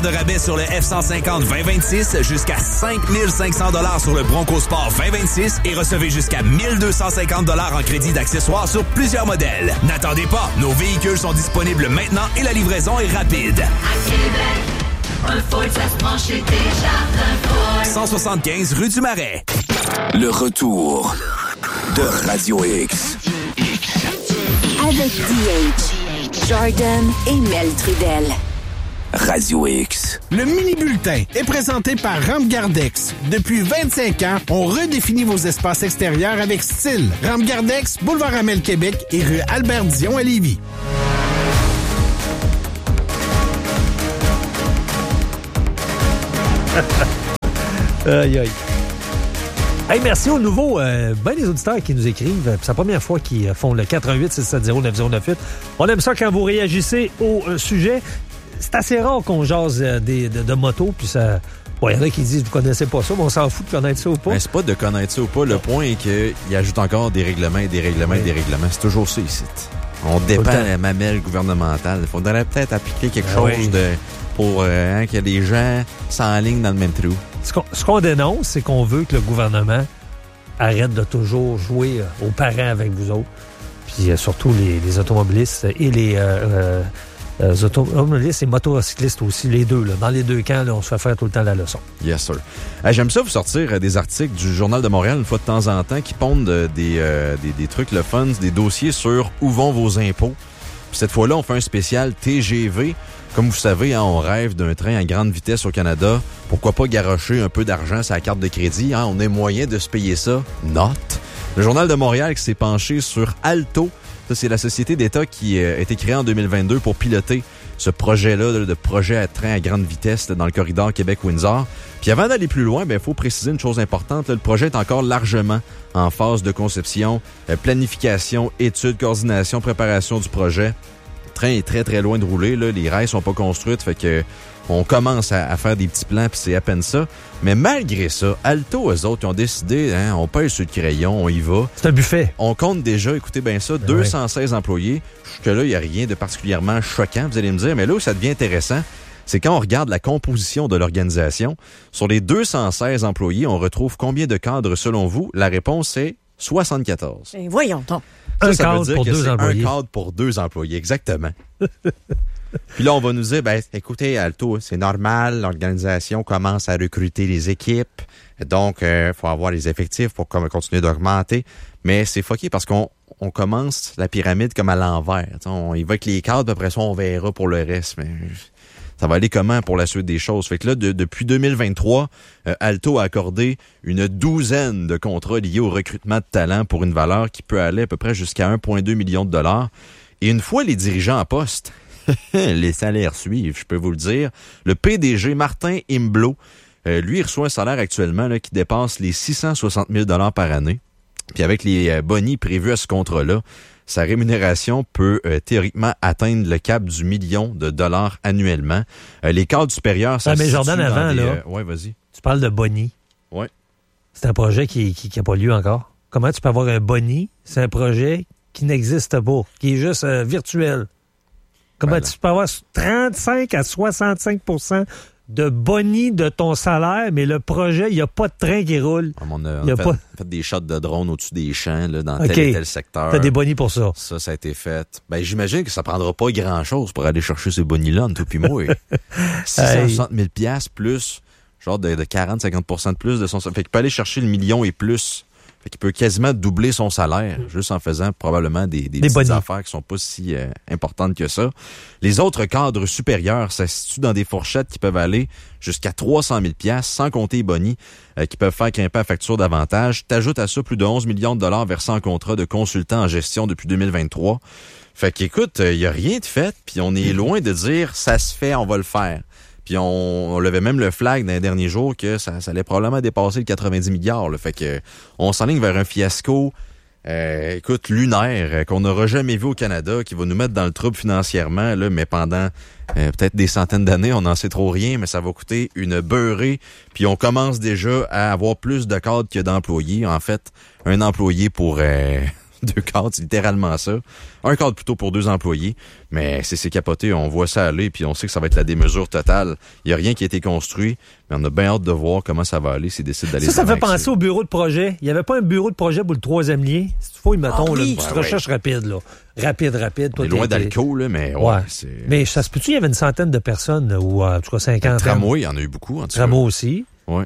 de rabais sur le F-150 2026, jusqu'à 5 500 $ sur le Bronco Sport 2026 et recevez jusqu'à 1 250 $ en crédit d'accessoires sur plusieurs modèles. N'attendez pas, nos véhicules sont disponibles maintenant et la livraison est rapide. À Québec, un Ford, ça se branche chez Desjardins Ford. 175 rue du Marais. Le retour de Radio X. Avec DH, Jordan et Mel Trudel. Radio X. Le mini-bulletin est présenté par Ramgardex. Depuis 25 ans, on redéfinit vos espaces extérieurs avec style. Ramgardex, boulevard Amel, Québec et rue Albert-Dion à Lévis. Aïe, aïe. Hey, merci aux nouveaux, les auditeurs qui nous écrivent. C'est la première fois qu'ils font le 418-670-9098. On aime ça quand vous réagissez au sujet. C'est assez rare qu'on jase de moto, puis ça... Bon, il y en a qui disent, vous connaissez pas ça, mais on s'en fout de connaître ça ou pas. Ben, c'est pas de connaître ça ou pas. Le point est qu'il ajoute encore des règlements et des règlements et des règlements. C'est toujours ça ici. On dépend de la mamelle gouvernementale. Il faudrait peut-être appliquer quelque chose pour qu'il y ait des gens s'enlignent dans le même trou. Ce qu'on dénonce, c'est qu'on veut que le gouvernement arrête de toujours jouer aux parents avec vous autres. Puis surtout les automobilistes et les automobilistes et motocyclistes aussi, les deux. Là. Dans les deux camps, là, on se fait faire tout le temps la leçon. Yes, sir. J'aime ça vous sortir des articles du Journal de Montréal une fois de temps en temps qui pondent des trucs, le fun, des dossiers sur où vont vos impôts. Puis cette fois-là, on fait un spécial TGV. Comme vous savez, on rêve d'un train à grande vitesse au Canada. Pourquoi pas garrocher un peu d'argent sur la carte de crédit? On a moyen de se payer ça. Note. Le Journal de Montréal qui s'est penché sur Alto. Ça, c'est la société d'État qui a été créée en 2022 pour piloter ce projet-là, de projet à train à grande vitesse dans le corridor Québec-Windsor. Puis avant d'aller plus loin, il faut préciser une chose importante. Le projet est encore largement en phase de conception, planification, études, coordination, préparation du projet. Le train est très, très loin de rouler. Là. Les rails sont pas construites, fait que on commence à faire des petits plans, puis c'est à peine ça. Mais malgré ça, Alto, eux autres, ils ont décidé, on pèse sur le crayon, on y va. C'est un buffet. On compte déjà, écoutez bien ça, 216 employés. Jusque-là, il n'y a rien de particulièrement choquant, vous allez me dire. Mais là où ça devient intéressant, c'est quand on regarde la composition de l'organisation. Sur les 216 employés, on retrouve combien de cadres selon vous? La réponse est 74. Et voyons donc. Ça veut dire que c'est un cadre pour 2 employés, exactement. Puis là, on va nous dire, écoutez, Alto, c'est normal, l'organisation commence à recruter les équipes, donc il faut avoir les effectifs pour continuer d'augmenter. Mais c'est fucké parce qu'on commence la pyramide comme à l'envers. On y va avec les cadres, puis après ça, on verra pour le reste. Mais ça va aller comment pour la suite des choses? Fait que là, depuis 2023, Alto a accordé une 12aine de contrats liés au recrutement de talent pour une valeur qui peut aller à peu près jusqu'à 1,2 million de dollars. Et une fois les dirigeants en poste, les salaires suivent, je peux vous le dire. Le PDG, Martin Imblot, lui, il reçoit un salaire actuellement là, qui dépasse les 660 000 $ par année. Puis avec les bonis prévus à ce contrat-là, sa rémunération peut théoriquement atteindre le cap du $1 million annuellement. Les cadres supérieurs, ça mais Jordan, avant, là, ouais, vas-y. Tu parles de boni. Ouais. C'est un projet qui n'a pas lieu encore. Comment tu peux avoir un boni? C'est un projet qui n'existe pas, qui est juste virtuel. Comment tu peux avoir 35 à 65 % de boni de ton salaire, mais le projet, il n'y a pas de train qui roule. On a fait des shots de drone au-dessus des champs là, dans tel et tel secteur. T'as des bonis pour ça. Ça a été fait. J'imagine que ça prendra pas grand-chose pour aller chercher ces bonis-là, entre toi puis moi. 660 000 $ plus, genre de 40-50 % de plus de son salaire. Fait qu'il peut aller chercher le million et plus. Fait qu'il peut quasiment doubler son salaire juste en faisant probablement des petites affaires qui sont pas si importantes que ça. Les autres cadres supérieurs, ça se situe dans des fourchettes qui peuvent aller jusqu'à 300 000 $, sans compter les bonis qui peuvent faire grimper la facture davantage. T'ajoutes à ça plus de 11 millions de dollars versés en contrat de consultant en gestion depuis 2023. Fait qu'écoute, il y a rien de fait, puis on est loin de dire ça se fait, on va le faire. Puis on levait même le flag dans les derniers jours que ça allait probablement dépasser le 90 milliards. Là. Fait que on s'enligne vers un fiasco, lunaire, qu'on n'aura jamais vu au Canada, qui va nous mettre dans le trouble financièrement, là, mais pendant peut-être des centaines d'années, on n'en sait trop rien, mais ça va coûter une beurrée. Puis on commence déjà à avoir plus de cadres que d'employés. En fait, un employé pour 2 cadres, c'est littéralement ça. Un cadre plutôt pour 2 employés, mais c'est capoté, on voit ça aller, puis on sait que ça va être la démesure totale. Il n'y a rien qui a été construit, mais on a bien hâte de voir comment ça va aller s'ils décident d'aller. Ça fait penser au bureau de projet. Il n'y avait pas un bureau de projet pour le 3e lien? Si tu faut, mettons, une petite recherche rapide, là. Rapide. Toi, loin d'alcool, là, mais ouais. Mais ça se peut-tu, il y avait une centaine de personnes, ou en tout cas 50. Tramway, il y en a eu beaucoup, en tout cas. Tramway aussi. Ouais.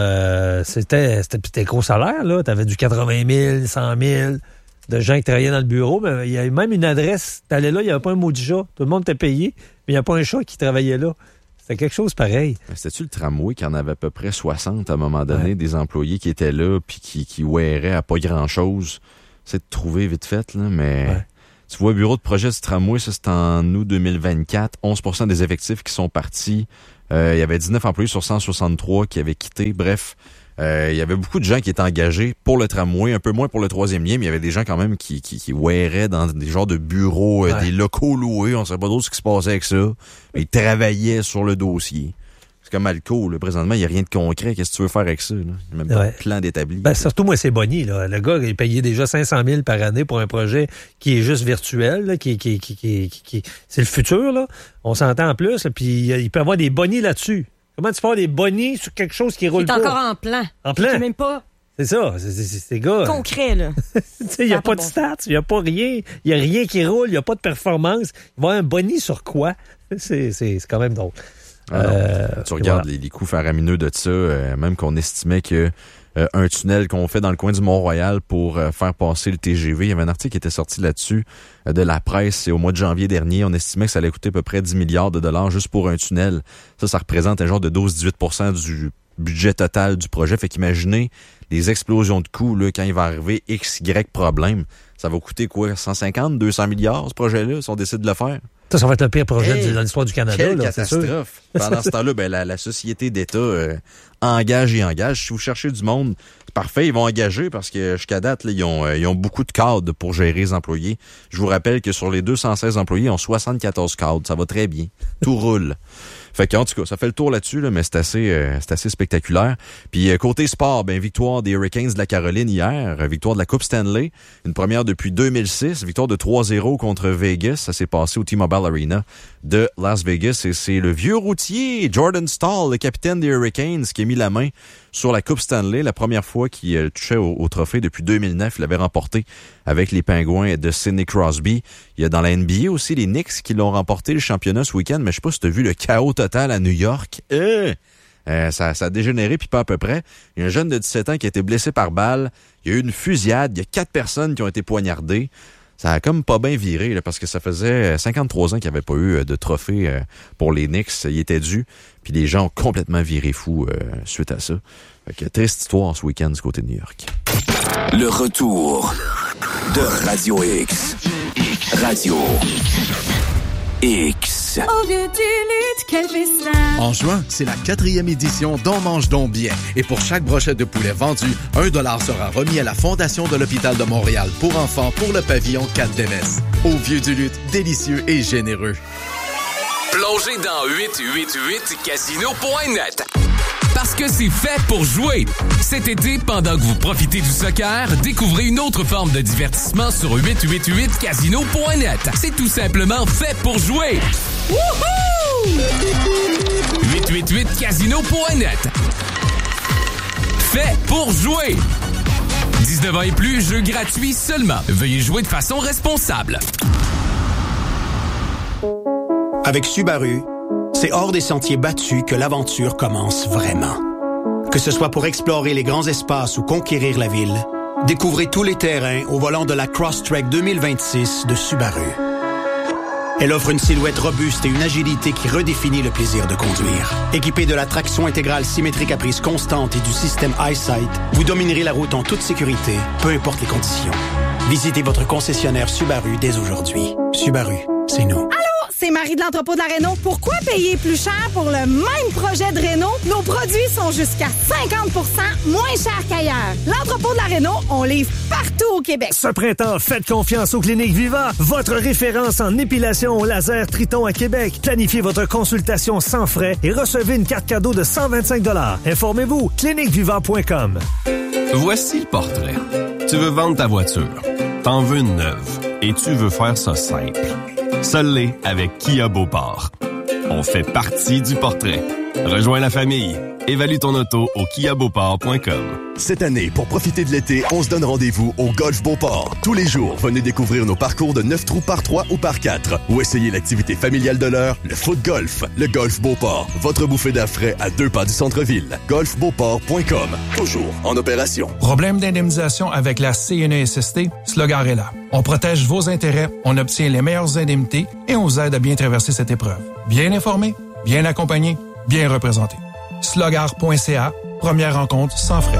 C'était gros salaire, là. T'avais du 80 000, 100 000 de gens qui travaillaient dans le bureau, mais il y avait même une adresse. T'allais là, il n'y avait pas un mot du chat. Tout le monde était payé, mais il n'y a pas un chat qui travaillait là. C'était quelque chose pareil. C'était-tu le tramway qui en avait à peu près 60 à un moment donné, des employés qui étaient là puis qui wearaient à pas grand-chose? C'est de trouver vite fait, là, mais... Ouais. Tu vois, le bureau de projet du tramway, ça, c'est en août 2024. 11% des effectifs qui sont partis. Il y avait 19 employés sur 163 qui avaient quitté. Bref, il y avait beaucoup de gens qui étaient engagés pour le tramway, un peu moins pour le 3e lien, mais il y avait des gens quand même qui wearaient dans des genres de bureaux, des locaux loués. On ne savait pas d'autre ce qui se passait avec ça. Mais ils travaillaient sur le dossier. C'est comme Alco, là. Présentement, il n'y a rien de concret. Qu'est-ce que tu veux faire avec ça? Là? Il n'y a même pas de plan d'établi. Surtout, moi, c'est Bonnie. Là. Le gars, il payait déjà 500 000 par année pour un projet qui est juste virtuel, là, qui c'est le futur. Là. On s'entend en plus, là, puis il peut y avoir des bonnies là-dessus. Comment tu peux avoir des bonnies sur quelque chose qui roule pas? C'est encore en plan. En plan? C'est même pas... C'est ça, c'est gars. Concret, là. Il n'y a pas de stats, il n'y a pas rien. Il n'y a rien qui roule, il n'y a pas de performance. Il va y avoir un boni sur quoi? C'est quand même drôle. Tu regardes les coûts faramineux de ça, même qu'on estimait que un tunnel qu'on fait dans le coin du Mont-Royal pour faire passer le TGV, il y avait un article qui était sorti là-dessus de la presse, et au mois de janvier dernier, on estimait que ça allait coûter à peu près 10 milliards de dollars juste pour un tunnel. Ça représente un genre de 12-18% du budget total du projet. Fait qu'imaginez les explosions de coûts là, quand il va arriver XY problème. Ça va coûter quoi? 150, 200 milliards ce projet-là, si on décide de le faire? Ça va être le pire projet dans l'histoire du Canada. Quelle là, catastrophe. Pendant ce temps-là, la société d'État engage. Si vous cherchez du monde, c'est parfait, ils vont engager parce que jusqu'à date, là, ils ont beaucoup de cadres pour gérer les employés. Je vous rappelle que sur les 216 employés, ils ont 74 cadres. Ça va très bien. Tout roule. Fait qu'en tout cas, ça fait le tour là-dessus, là, mais c'est assez spectaculaire. Puis côté sport, victoire des Hurricanes de la Caroline hier, victoire de la Coupe Stanley, une première depuis 2006, victoire de 3-0 contre Vegas. Ça s'est passé au T-Mobile Arena de Las Vegas, et c'est le vieux routier Jordan Staal, le capitaine des Hurricanes, qui a mis la main sur la Coupe Stanley, la première fois qu'il touchait au trophée depuis 2009. Il l'avait remporté avec les Pingouins de Sidney Crosby. Il y a dans la NBA aussi les Knicks qui l'ont remporté le championnat ce week-end, mais je sais pas si tu as vu le chaos total à New York. Ça a dégénéré, puis pas à peu près. Il y a un jeune de 17 ans qui a été blessé par balle. Il y a eu une fusillade. Il y a 4 personnes qui ont été poignardées. Ça a comme pas bien viré, là, parce que ça faisait 53 ans qu'il n'y avait pas eu de trophée pour les Knicks. Il était dû. Puis les gens ont complètement viré fou suite à ça. Fait que triste histoire ce week-end du côté de New York. Le retour de Radio X. Radio X. Au vieux du lutte, quel festin! En juin, c'est la 4e édition d'On mange donc bien. Et pour chaque brochette de poulet vendue, 1 $ sera remis à la Fondation de l'Hôpital de Montréal pour enfants pour le pavillon 4 d'MS. Au vieux du lutte, délicieux et généreux. Plongez dans 888casino.net. Parce que c'est fait pour jouer. Cet été, pendant que vous profitez du soccer, découvrez une autre forme de divertissement sur 888casino.net. C'est tout simplement fait pour jouer. Wouhou! 888casino.net. Fait pour jouer. 19 ans et plus, jeu gratuit seulement. Veuillez jouer de façon responsable. Avec Subaru, c'est hors des sentiers battus que l'aventure commence vraiment. Que ce soit pour explorer les grands espaces ou conquérir la ville, découvrez tous les terrains au volant de la Crosstrek 2026 de Subaru. Elle offre une silhouette robuste et une agilité qui redéfinit le plaisir de conduire. Équipée de la traction intégrale symétrique à prise constante et du système EyeSight, vous dominerez la route en toute sécurité, peu importe les conditions. Visitez votre concessionnaire Subaru dès aujourd'hui. Subaru, c'est nous. C'est Marie de l'entrepôt de la Réno. Pourquoi payer plus cher pour le même projet de Réno? Nos produits sont jusqu'à 50% moins chers qu'ailleurs. L'entrepôt de la Réno, on livre partout au Québec. Ce printemps, faites confiance aux Cliniques Viva, votre référence en épilation au laser Triton à Québec. Planifiez votre consultation sans frais et recevez une carte cadeau de 125 $. Informez-vous, cliniqueviva.com. Voici le portrait. Tu veux vendre ta voiture. T'en veux une neuve et tu veux faire ça simple. Seul l'est avec Kia Beauport. On fait partie du portrait. Rejoins la famille. Évalue ton auto au kiabeauport.com. Cette année, pour profiter de l'été, on se donne rendez-vous au Golf Beauport. Tous les jours, venez découvrir nos parcours de 9 trous par 3 ou par 4 ou essayez l'activité familiale de l'heure, le foot golf. Le Golf Beauport, votre bouffée d'air frais à 2 pas du centre-ville. golfbeauport.com, toujours en opération. Problème d'indemnisation avec la CNESST? Slogar est là. On protège vos intérêts, on obtient les meilleures indemnités et on vous aide à bien traverser cette épreuve. Bien informé, bien accompagné, bien représenté. Slogar.ca, première rencontre sans frais.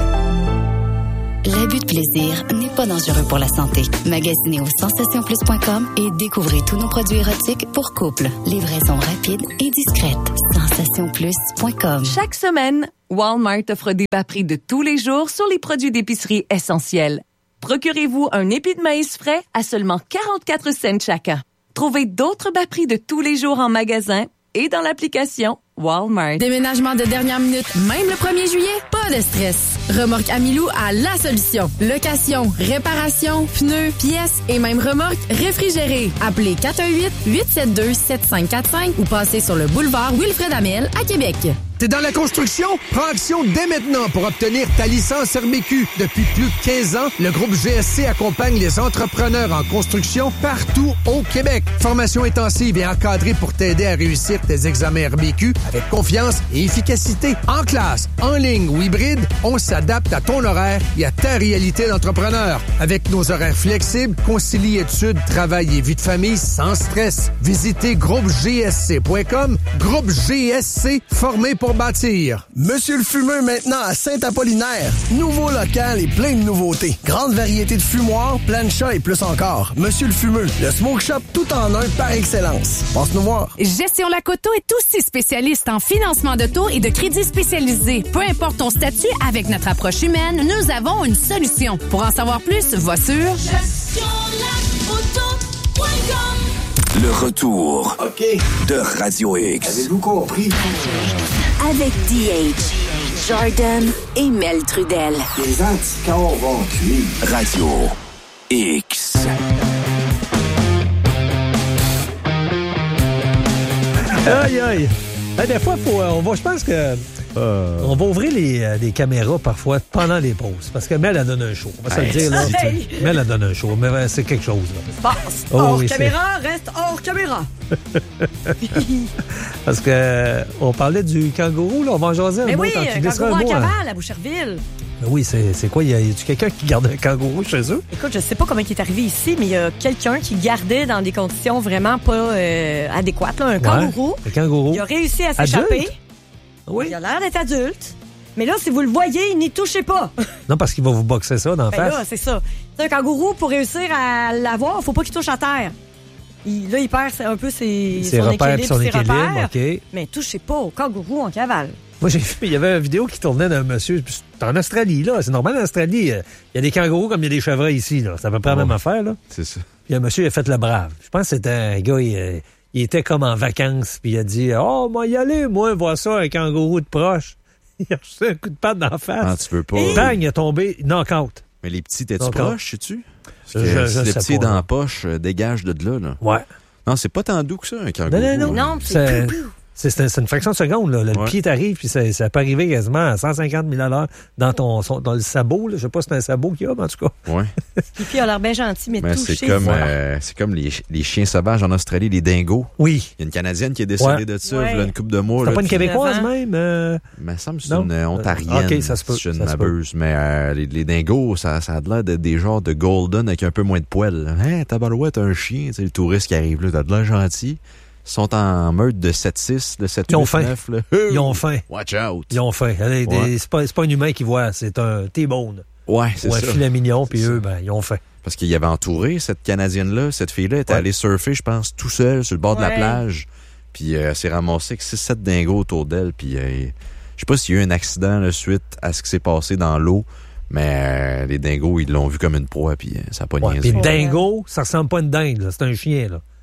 L'abus de plaisir n'est pas dangereux pour la santé. Magasinez au sensationplus.com et découvrez tous nos produits érotiques pour couple. Livraison rapide et discrète. Sensationplus.com. Chaque semaine, Walmart offre des bas prix de tous les jours sur les produits d'épicerie essentiels. Procurez-vous un épi de maïs frais à seulement 44 cents chacun. Trouvez d'autres bas prix de tous les jours en magasin et dans l'application Walmart. Déménagement de dernière minute, même le 1er juillet? Pas de stress. Remorque Amilou a la solution. Location, réparation, pneus, pièces et même remorque réfrigérée. Appelez 418-872-7545 ou passez sur le boulevard Wilfred Amel à Québec. T'es dans la construction? Prends action dès maintenant pour obtenir ta licence RBQ. Depuis plus de 15 ans, le groupe GSC accompagne les entrepreneurs en construction partout au Québec. Formation intensive et encadrée pour t'aider à réussir tes examens RBQ avec confiance et efficacité. En classe, en ligne ou hybride, on s'adapte à ton horaire et à ta réalité d'entrepreneur. Avec nos horaires flexibles, concilie études, travail et vie de famille sans stress. Visitez groupegsc.com. Groupe GSC, formé pour bâtir. Monsieur le Fumeux maintenant à Saint-Apollinaire. Nouveau local et plein de nouveautés. Grande variété de fumoirs, plancha et plus encore. Monsieur le Fumeux, le smoke shop tout en un par excellence. Passe nous voir. Gestion Lac-Auto est aussi spécialiste en financement d'auto et de crédits spécialisés. Peu importe ton statut, avec notre approche humaine, nous avons une solution. Pour en savoir plus, va sur gestionlacauto.com. Le retour de Radio X. Avez-vous compris? Avec DH, Jordan et Mel Trudel. Les anticorps vont cuire. Radio X. Aïe, aïe. Des fois, je pense que on va ouvrir les caméras parfois pendant les pauses. Parce que Mel, elle donne un show. On va se le dire, là. Mel, elle donne un show. Mais c'est quelque chose, là. Passe. Hors caméra, reste hors caméra. Parce que on parlait du kangourou, là. On va en jaser un mais mot. oui, un kangourou en cavale à Boucherville. Ben oui, c'est quoi? Y a-tu quelqu'un qui garde un kangourou chez eux? Écoute, je sais pas comment il est arrivé ici, mais il y a quelqu'un qui gardait dans des conditions vraiment pas adéquates, là, un kangourou. Un kangourou. Il a réussi à s'échapper. Adulte? Oui. Il a l'air d'être adulte. Mais là, si vous le voyez, n'y touchez pas. Non, parce qu'il va vous boxer ça d'en face. Là, c'est ça. C'est un kangourou, pour réussir à l'avoir, faut pas qu'il touche à terre. Il perd un peu son repères équilibre, ses repères. Okay. Mais touchez pas au kangourou en cavale. Moi, j'ai vu, il y avait une vidéo qui tournait d'un monsieur. C'est en Australie, là. C'est normal en Australie. Il y a des kangourous comme il y a des chevreuils ici, là. C'est à peu près la même affaire, là. C'est ça. Puis un monsieur, il a fait le brave. Je pense que c'était un gars, il était comme en vacances, puis il a dit « Oh, moi, y aller, moi, voir ça, un kangourou de proche. » Il a reçu un coup de patte d'en face. Ah, tu peux pas. Et bang, il a tombé knock-out. Mais les petits, t'es-tu proche, sais-tu? Je les sais petits pas, dans la poche dégagent de là. Ouais. Non, c'est pas tant doux que ça, un kangourou. Non, c'est c'est une fraction de seconde. Là. Le pied t'arrive, puis ça peut arriver quasiment à 150 000 $ dans le sabot. Là. Je sais pas si c'est un sabot qu'il y a, mais en tout cas. Ouais. Puis il a l'air bien gentil, mais touché. C'est comme les chiens sauvages en Australie, les dingos. Oui. Il y a une Canadienne qui est décédée de ça, il y a une couple de mois. C'est pas une Québécoise même? Il me semble que c'est une Ontarienne, OK, ça se peut, si je ne m'abuse. Mais les dingos, ça a l'air d'être des genres de golden avec un peu moins de poils. Hein, tabarouette, un chien, le touriste qui arrive là, t'as de l'air gentil. Ils sont en meute de 7-6, de 7-8-9. Ils ont faim. Watch out. Ils ont faim. C'est pas un humain qui voit, c'est un T-bone. Ouais, c'est ça. Ou un filet mignon, puis eux, ils ont faim. Parce qu'il y avait entouré cette Canadienne-là, cette fille-là était allée surfer, je pense, tout seul sur le bord de la plage. Puis elle s'est ramassée avec 6-7 dingos autour d'elle. Puis je sais pas s'il y a eu un accident là, suite à ce qui s'est passé dans l'eau. Mais les dingos, ils l'ont vu comme une proie, puis ça a pas niaisé. Puis le dingo, ça ressemble pas à une dingue, là. C'est un chien, là.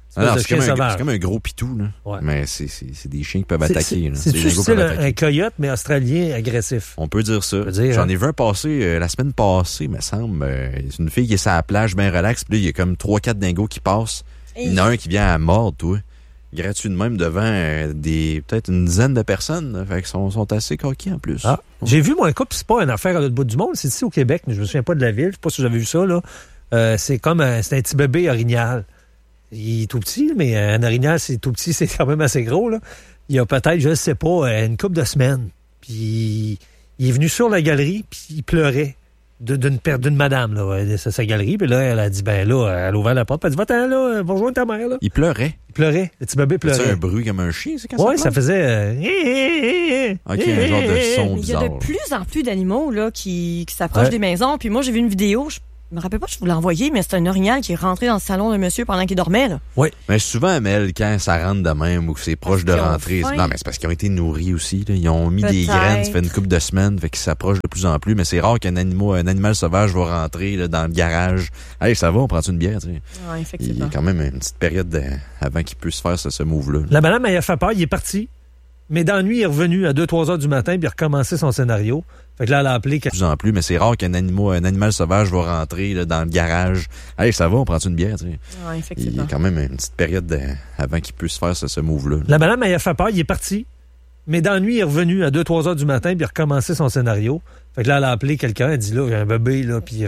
C'est comme un gros pitou, là. Ouais. Mais c'est des chiens qui peuvent attaquer. C'est style un coyote, mais australien agressif. On peut dire ça. J'en ai vu un passer la semaine passée, me semble. C'est une fille qui est sur la plage, bien relax. Puis là, il y a comme 3-4 dingos qui passent. Il y en a un qui vient à mordre, toi. Gratuit de même devant peut-être une dizaine de personnes. Là. Fait qu'ils sont assez coquets en plus. Ah. J'ai vu, moi, un couple, c'est pas une affaire à l'autre bout du monde. C'est ici au Québec, mais je me souviens pas de la ville. Je sais pas si vous avez vu ça, là. C'est comme c'est un petit bébé orignal. Il est tout petit, mais un orignal, c'est tout petit, c'est quand même assez gros, là. Il y a peut-être, je sais pas, une couple de semaines. Puis il est venu sur la galerie, puis il pleurait d'une madame, là, c'est sa galerie. Puis là, elle a dit, ben là, elle a ouvert la porte, puis elle a dit, va-t'en là, va rejoindre ta mère, là. Il pleurait. Le petit bébé pleurait. C'est un bruit comme un chien, c'est quand ouais, ça faisait... OK, un genre de son bizarre. Il y a de plus en plus d'animaux là qui s'approchent des maisons. Puis moi, j'ai vu une vidéo, je me rappelle pas, je vous l'ai envoyé, mais c'est un orignal qui est rentré dans le salon d'un monsieur pendant qu'il dormait, là. Oui. Mais souvent, Mel, quand ça rentre de même ou que c'est proche de rentrer, non, mais c'est parce qu'ils ont été nourris aussi, là. Ils ont mis des graines, ça fait une couple de semaines, fait qu'ils s'approchent de plus en plus, mais c'est rare qu'un animal sauvage va rentrer, là, dans le garage. Hey, ça va, on prend une bière, tu sais. Ouais, effectivement. Il y a quand même une petite période avant qu'il puisse faire ce move-là. La madame, elle a fait peur, il est parti. Mais dans la nuit, il est revenu à 2-3 heures du matin, puis il a recommencé son scénario. Fait que là, elle a appelé... De plus en plus, mais c'est rare qu'un animal sauvage va rentrer là, dans le garage. Hey, ça va, on prend une bière, tu sais. Ouais, effectivement. Il y a quand même une petite période avant qu'il puisse faire ce move-là. La madame, elle a fait peur, il est parti. Mais dans la nuit, il est revenu à 2-3 heures du matin, puis il a recommencé son scénario. Fait que là, elle a appelé quelqu'un, elle dit, là, il y a un bébé, là, puis